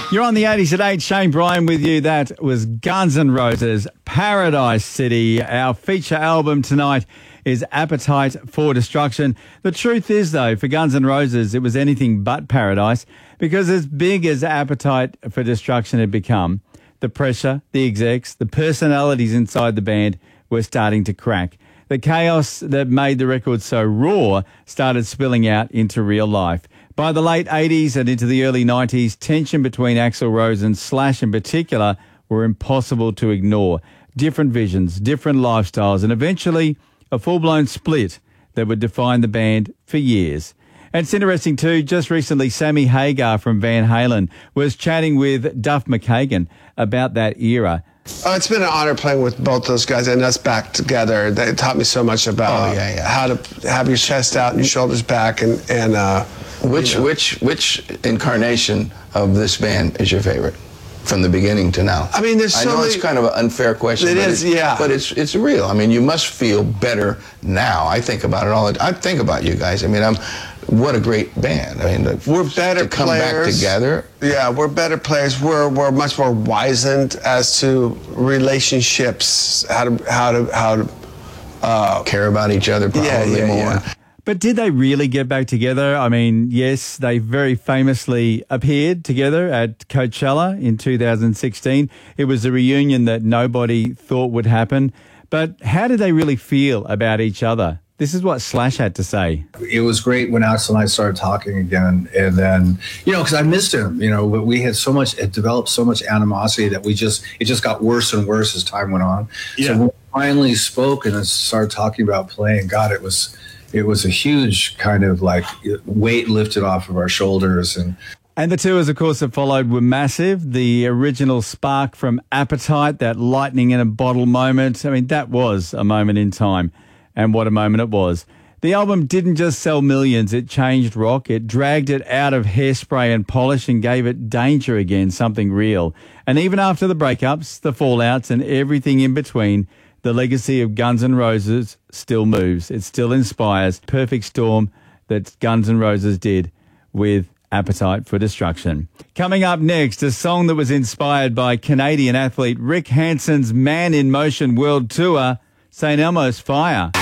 You're on the 80s at 8. Shane Bryan with you. That was Guns N' Roses, Paradise City. Our feature album tonight is Appetite for Destruction. The truth is, though, for Guns N' Roses, it was anything but paradise, because as big as Appetite for Destruction had become, the pressure, the execs, the personalities inside the band were starting to crack. The chaos that made the record so raw started spilling out into real life. By the late 80s and into the early 90s, tension between Axl Rose and Slash in particular were impossible to ignore. Different visions, different lifestyles, and eventually a full-blown split that would define the band for years. And it's interesting too, just recently Sammy Hagar from Van Halen was chatting with Duff McKagan about that era. Oh, it's been an honor playing with both those guys and us back together. They taught me so much about how to have your chest out and your shoulders back. Which incarnation of this band is your favorite from the beginning to now? I mean, there's so I know many, it's kind of an unfair question. It is, yeah. But it's real. I mean, you must feel better now. I think about it all. I think about you guys. I mean, what a great band. I mean, we're better to come players. Back together. Yeah, we're better players. We're much more wizened as to relationships, how to care about each other probably more. Yeah. But did they really get back together? I mean, yes, they very famously appeared together at Coachella in 2016. It was a reunion that nobody thought would happen. But how did they really feel about each other? This is what Slash had to say. It was great when Axl and I started talking again. And then, because I missed him, we had developed so much animosity that it just got worse and worse as time went on. Yeah. So when we finally spoke and started talking about playing, God, it was a huge kind of like weight lifted off of our shoulders. And the tours, of course, that followed were massive. The original spark from Appetite, that lightning in a bottle moment. I mean, that was a moment in time. And what a moment it was. The album didn't just sell millions, it changed rock. It dragged it out of hairspray and polish and gave it danger again, something real. And even after the breakups, the fallouts, and everything in between, the legacy of Guns N' Roses still moves. It still inspires. Perfect storm that Guns N' Roses did with Appetite for Destruction. Coming up next, a song that was inspired by Canadian athlete Rick Hansen's Man in Motion World Tour, St. Elmo's Fire.